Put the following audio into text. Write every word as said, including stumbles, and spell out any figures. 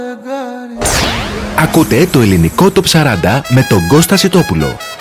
Ακούτε το ελληνικό Top σαράντα με τον Κώστα Σιτόπουλο.